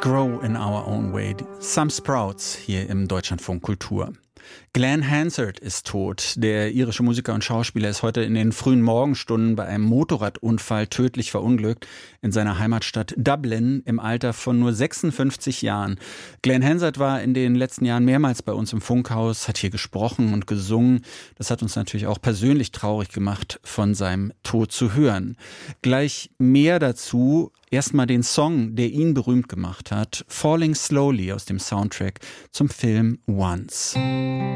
grow in our own way. Some Sprouts hier im Deutschlandfunk Kultur. Glenn Hansard ist tot. Der irische Musiker und Schauspieler ist heute in den frühen Morgenstunden bei einem Motorradunfall tödlich verunglückt in seiner Heimatstadt Dublin im Alter von nur 56 Jahren. Glenn Hansard war in den letzten Jahren mehrmals bei uns im Funkhaus, hat hier gesprochen und gesungen. Das hat uns natürlich auch persönlich traurig gemacht, von seinem Tod zu hören. Gleich mehr dazu. Erstmal den Song, der ihn berühmt gemacht hat, Falling Slowly aus dem Soundtrack zum Film Once.